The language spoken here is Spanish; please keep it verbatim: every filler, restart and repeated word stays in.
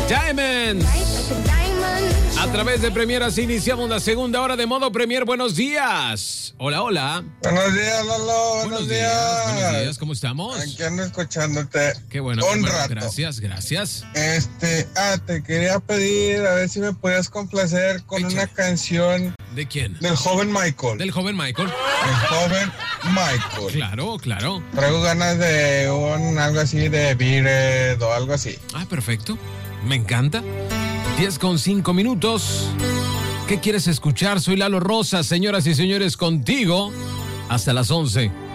Diamond. A través de Premier así iniciamos la segunda hora de Modo Premier. Buenos días. Hola, hola. Buenos días, Lolo. Buenos, Buenos días. días. Buenos días, ¿cómo estamos? Aquí ando escuchándote. Qué bueno. Un qué bueno. rato. Gracias, gracias. Este, ah, te quería pedir a ver si me podías complacer con Échale. una canción ¿De quién? del joven Michael. Del joven Michael. Del joven Michael. Claro, claro. Traigo ganas de un algo así de Beat It o algo así. Ah, perfecto. Me encanta. diez con cinco minutos. ¿Qué quieres escuchar? Soy Lalo Rosa, señoras y señores, contigo hasta las once.